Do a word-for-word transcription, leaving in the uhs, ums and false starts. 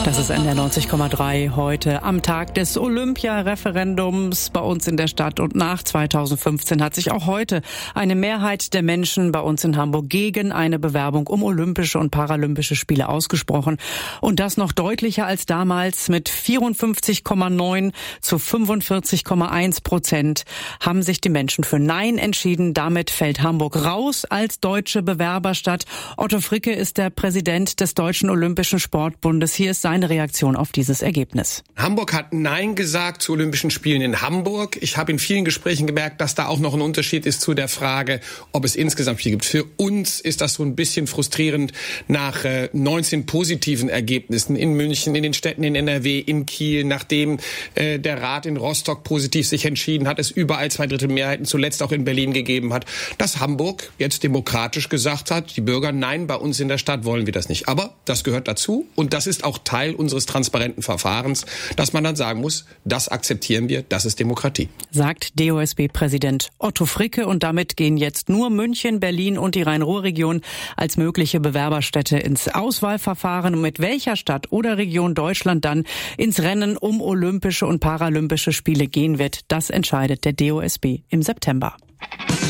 Das ist N D R neunzig Komma drei heute am Tag des Olympia-Referendums bei uns in der Stadt. Und nach zweitausendfünfzehn hat sich auch heute eine Mehrheit der Menschen bei uns in Hamburg gegen eine Bewerbung um Olympische und Paralympische Spiele ausgesprochen. Und das noch deutlicher als damals. Mit vierundfünfzig Komma neun zu fünfundvierzig Komma eins Prozent haben sich die Menschen für Nein entschieden. Damit fällt Hamburg raus als deutsche Bewerberstadt. Otto Fricke ist der Präsident des Deutschen Olympischen Sportbundes. Hier ist seine Reaktion auf dieses Ergebnis. Hamburg hat Nein gesagt zu Olympischen Spielen in Hamburg. Ich habe in vielen Gesprächen gemerkt, dass da auch noch ein Unterschied ist zu der Frage, ob es insgesamt Spiele gibt. Für uns ist das so ein bisschen frustrierend nach äh, neunzehn positiven Ergebnissen in München, in den Städten in N R W, in Kiel, nachdem äh, der Rat in Rostock positiv sich entschieden hat, es überall zwei Drittel Mehrheiten zuletzt auch in Berlin gegeben hat, dass Hamburg jetzt demokratisch gesagt hat, die Bürger, nein, bei uns in der Stadt wollen wir das nicht. Aber das gehört dazu und das ist auch Teil unseres transparenten Verfahrens, dass man dann sagen muss, das akzeptieren wir, das ist Demokratie. Sagt D O S B-Präsident Otto Fricke, und damit gehen jetzt nur München, Berlin und die Rhein-Ruhr-Region als mögliche Bewerberstädte ins Auswahlverfahren. Und mit welcher Stadt oder Region Deutschland dann ins Rennen um Olympische und Paralympische Spiele gehen wird, das entscheidet der D O S B im September.